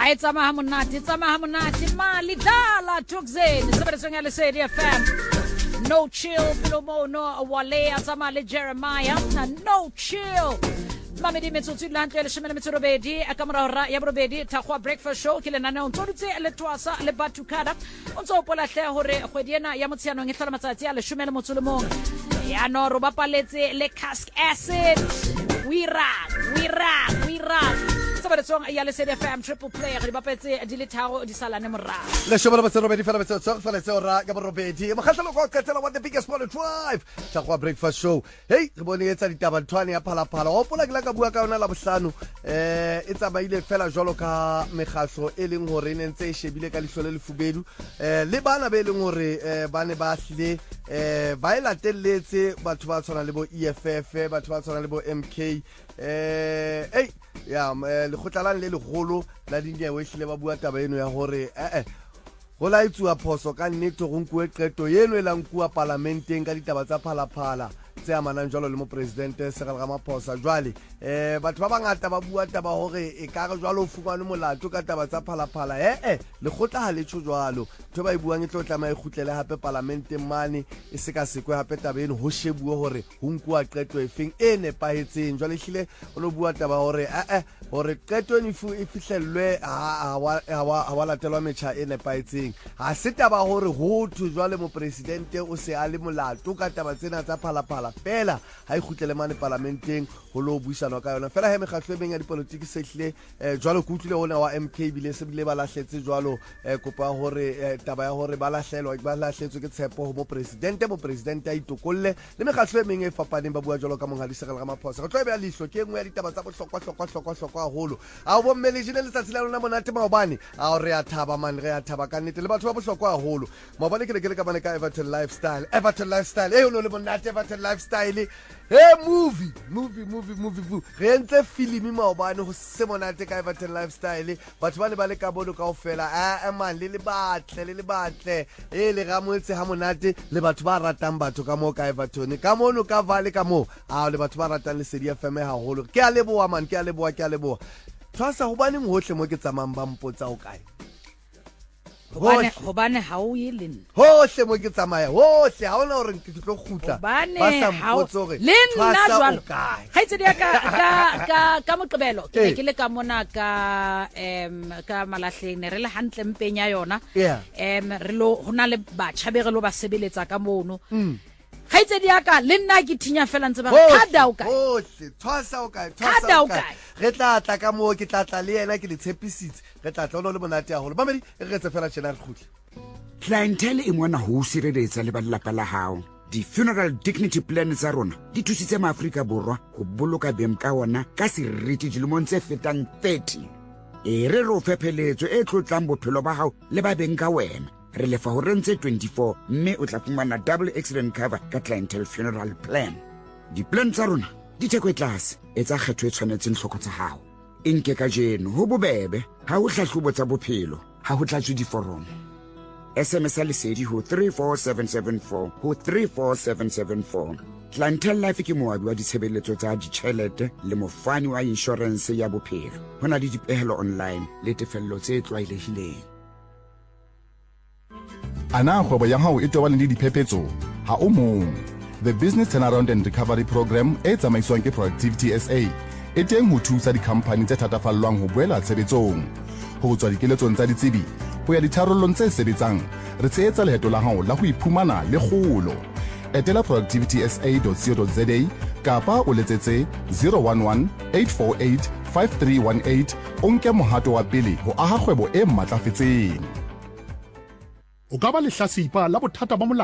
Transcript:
Tsama hamonate mali dala tukzeni sebedisong ya Lesedi FM. No chill Philomono Wale Tsama le Jeremiah no chill. Mamedi metsotso le hantle le shemela metsorobedi akamora ya borobedi thakwa breakfast show ke le nana o ntotse le twasa le batukada o ntso pola hle hore kgwediena ya motsiano nge tlala matsatsi a le shemela motsolomong ya no ro bapaletse le cask acid we rock sebedisong ya Lesedi FM triple play re bapetse di le tharo di salane morao le shemela metsorobedi fela metsotsong fela tsora ka borobedi mokhatlalo go qetela what the biggest morning drive thakwa breakfast show hey re bone etsa ditaba ntwane ya phalaphala o pola ka bua ka yona la bohlano e tsamaile fela jwalo ka megatso e leng hore ne ntse e shebile ka lihlole le fubedu le bana be leng hore ba ne ba hlile ba e latelletse batho ba tshwana le bo EFF batho ba tshwana le bo MK ya le khotlalang le legolo la dinyewe hlile ba bua taba eno ya hore go la itsuwa phoso ka nnete go nkuwe qeto yeno e la nkuwa parlamenteng ka ditaba tsa phalaphala tse amanang jwalo le mo president Cyril Ramaphosa jwale batho ba bangata ba bua taba hore e ka re jwalo o fumane molato ka taba tsa phalaphala le khotla ha le tsho jwalo tho ba e buang e tlo tlama e khutlele hape parlamenteng mane e se ka sekwe hape taba eno ho shebuwe hore ho nkuwa qeto e feng e nepahetseng jwale hlile o lo bua taba hore hore qeto e fihlellwe ha wa latelwa metjha e nepahetseng ha se taba hore ho thu jwale mo president o se a le molato ka taba tsena tsa phalaphala fela ha e khutlele mane parlamenteng ho lo buisana ka yona fela he megatlo e beng ya dipolitiki se hlile jwalo ke utlile hona wa MK bile se bile ba lahletse jwalo kopa hore taba ya hore ba lahlelwa ba lahletswe ke tshepo mo president a itokolle le megatlo e meng e fapaneng ba bua jwalo ka monghadi Cyril Ramaphosa go tlo be ya lihlo ke engwe ya ditaba tsa bohlokwa haholo a bo mmelejine le tsatsila lona monate maobane a re a thaba man re a thaba ka nnete le batho ba bohlokwa haholo maobane ke le ka bana ka Everton lifestyle o lo le monate Everton lifestyle movie re ntse filimi maobane ho se monate ka Everton lifestyle batho ba ne ba le ka bono kaofela man le batle le ramotse ha monate le batho ba ratang batho ka mo ka Everton ka mono ka vale ka mo le batho ba ratang Lesedi FM haholo ke a leboa man ke a leboa tsasa ho bane hohle mo ke tsamang ba mpotsa o kae hobane ha o ye le hohle mo ke tsamaya hohle ha ona hore ke tlo khutla ba sa mpotsa hore le nna jwalo ga itse dia ka moqebelo ke le ka mona ka malahleng re le hantle mpeng ya yona re lo hona le batjha be re lo ba sebeletsa ka mono ga itse dia ka le nna ke thinya fela ntse ba thada o kae hohle twasa o kae re tla ka mo ke tla le yena ke le tshepisitse re tla tlo le monate haholo mamedi re tse fela tjena re khutle clientele e ngwana ho sireletsa le ba lelapa la hao di-funeral dignity plan tsa rona di thusitse maAfrika Borwa go boloka beng ka ona ka seriti dilemong tse fetang 30 re re o phepheletso e tlotlang bophelo ba hao le ba beng ka wena re lefa ho rentse 24 mme o tla fumana double accident cover ka clientele funeral plan di-plan tsa rona di theko e tlase e tsa kgetho e tshwanetseng hloko tsa hao nke ka jeno ho bobebe ha o hlahlobo tsa bophelo ha ho tlatswe diforomo SMS Lesedi ho 34774 Clientele Life ke moabi wa ditshebeletso tsa ditjhelete le mofani wa insurance ya bophelo hona le dipehelo online le tefello tse tlwaelehileng ana kgwebo ya hao e tobane le diphephetso ha o mong the business turnaround and recovery program e tsamaiswang ke Productivity SA e teng ho thusa dikhampani tse thatafallwang ho boela tshebetsong ho tswa dikeletsong tsa ditsebi ho ya ditharollong tse sebetsang re tshehetsa leheto la hao la ho iphumana le kgolo etela productivitysa.co.za kapa o letsetse 011 848 5318 o nke mohato wa pele ho aha kgwebo e matlafetseng o ka ba lehlasipa la bothata ba molao